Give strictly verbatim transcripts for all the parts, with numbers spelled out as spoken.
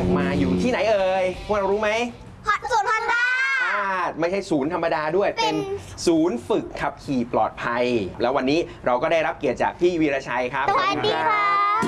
มาอยู่ที่ไหนเอ่ยพวกเรารู้ไหมศูนย์ฮอนด้าไม่ใช่ศูนย์ธรรมดาด้วยเป็นศูนย์ฝึกขับขี่ปลอดภัยแล้ววันนี้เราก็ได้รับเกียรติจากพี่วีรชัยครับสวัสดีค่ะ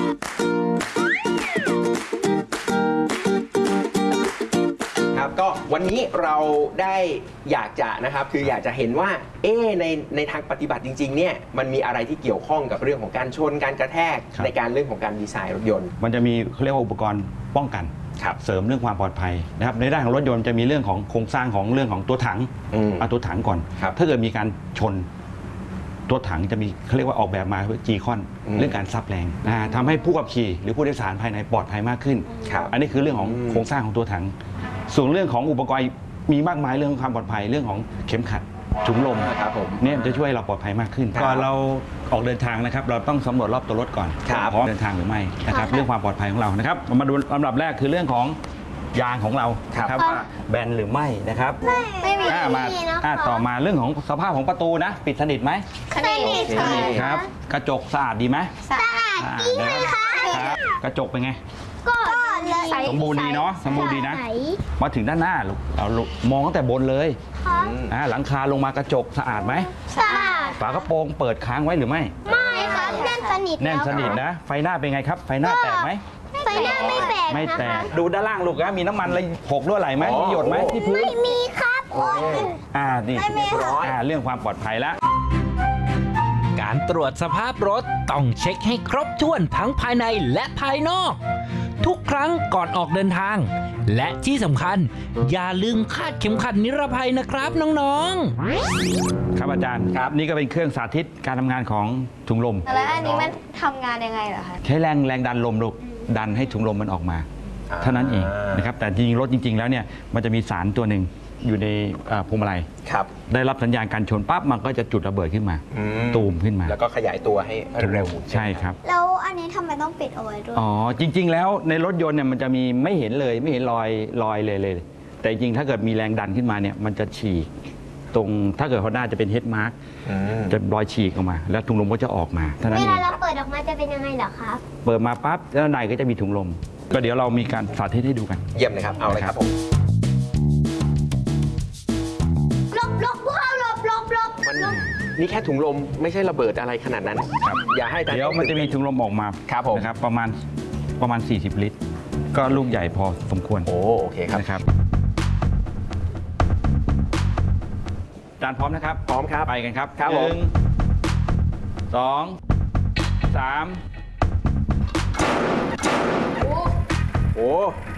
ครับก็วันนี้เราได้อยากจะนะครับคืออยากจะเห็นว่าเอ๊ในในทางปฏิบัติจริงๆเนี่ยมันมีอะไรที่เกี่ยวข้องกับเรื่องของการชนการกระแทกในการเรื่องของการดีไซน์รถยนต์มันจะมีเขาเรียกว่าอุปกรณ์ป้องกันเสริมเรื่องความปลอดภัยนะครับในด้านของรถยนต์จะมีเรื่องของโครงสร้างของเรื่องของตัวถังเอาตัวถังก่อนถ้าเกิดมีการชนตัวถังจะมีเขาเรียกว่าออกแบบมาเพื่อจีคอนเรื่องการซับแรงนะทำให้ผู้ขับขี่หรือผู้โดยสารภายในปลอดภัยมากขึ้นอันนี้คือเรื่องของโครงสร้างของตัวถังส่วนเรื่องของอุปกรณ์มีมากมายเรื่องความปลอดภัยเรื่องของเข็มขัดถุงลมเนี่ยจะช่วยเราปลอดภัยมากขึ้นก่อนเราออกเดินทางนะครับเราต้องสำรวจรอบตัวรถก่อนพร้อมเดินทางหรือไม่นะครับเรื่องความปลอดภัยของเรานะครับมาดูลำดับแรกคือเรื่องของยางของเราครับว่าแบนหรือไม่นะครับไม่มีมาต่อมาเรื่องของสภาพของประตูนะปิดสนิทไหมสนิทครับกระจกสะอาดดีไหมสะอาดดีค่ะกระจกเป็นไงก็สมบูรณ์ดีเนาะสมบูรณ์ดีนะมาถึงด้านหน้าลูกเรามองตั้งแต่บนเลยหลังคาลงมากระจกสะอาดไหมสะอาดฝากระโปรงเปิดค้างไว้หรือไม่ไม่ครับแน่นสนิทแน่นสนิทนะไฟหน้าเป็นไงครับไฟหน้าแตกไหมไฟหน้าไม่แตกไม่แตกดูด้านล่างลูกนะมีน้ำมันอะไรหกรั่วไหลไหมมีหยดไหมที่พื้นไม่มีครับอ่านี่อ่าเรื่องความปลอดภัยแล้วการตรวจสภาพรถต้องเช็คให้ครบถ้วนทั้งภายในและภายนอกทุกครั้งก่อนออกเดินทางและที่สำคัญอย่าลืมคาดเข็มขัดนิรภัยนะครับน้องๆครับอาจารย์ครับนี่ก็เป็นเครื่องสาธิตการทำงานของถุงลมแล้วอันนี้มันทำงานยังไงเหรอคะใช้แรงแรงดันลมลูกดันให้ถุงลมมันออกมาเท่านั้นเองนะครับแต่จริงๆรถจริงๆแล้วเนี่ยมันจะมีสารตัวหนึ่งอยู่ในพวงมาลัยได้รับสัญญาณการชนปั๊บมันก็จะจุดระเบิดขึ้นมาตูมขึ้นมาแล้วก็ขยายตัวให้เร็วใช่ครับแล้วอันนี้ทำไมต้องปิดเอาไว้ด้วยอ๋อจริงๆแล้วในรถยนต์เนี่ยมันจะมีไม่เห็นเลยไม่เห็นรอยรอยเลยเลยแต่จริงถ้าเกิดมีแรงดันขึ้นมาเนี่ยมันจะฉีกตรงถ้าเกิดเขาหน้าจะเป็นเฮดมาร์กจะรอยฉีกออกมาแล้วถุงลมก็จะออกมาเท่านั้นเองเวลาเราเปิดออกมาจะเป็นยังไงเหรอครับเปิดมาปั๊บแล้วในก็จะมีถุงลมก็เดี๋ยวเรามีการสาธิตให้ดูกันเยี่ยมเลยครับเอาเลยครับผมนี่แค่ถุงลมไม่ใช่ระเบิดอะไรขนาดนั้นครับอย่าให้เดี๋ยวมันจะมีถุงลมออกมาครับผมนะครับประมาณประมาณสี่สิบลิตรก็ลูกใหญ่พอสมควรโอ้โอเคครับนะครับจานพร้อมนะครับพร้อมครับไปกันครับครับหนึ่งสองสามโอ้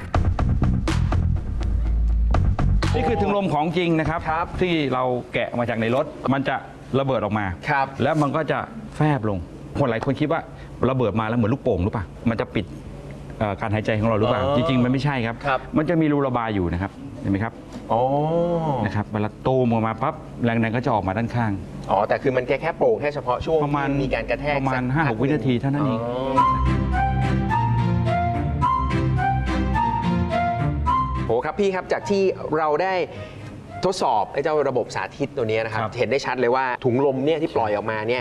นี่คือถุงลมของจริงนะครับที่เราแกะมาจากในรถมันจะระเบิดออกมาแล้วมันก็จะแฟบลงคนหลายคนคิดว่าระเบิดมาแล้วเหมือนลูกโป่งหรือเปล่ามันจะปิดการหายใจของเราหรือเปล่าจริงๆมันไม่ใช่ครับมันจะมีรูระบายอยู่นะครับเห็นไหมครับอ๋อนะครับเวลาตูมออกมาปั๊บแรงดันก็จะออกมาด้านข้างอ๋อแต่คือมันแค่แค่โป่งแค่เฉพาะช่วงประมาณมีการกระแทกประมาณห้าหกวินาทีเท่านั้นเองโอ้ครับพี่ครับจากที่เราได้ทดสอบไอ้เจ้าระบบสาธิตตัวนี้นะครับเห็นได้ชัดเลยว่าถุงลมเนี่ยที่ปล่อยออกมาเนี่ย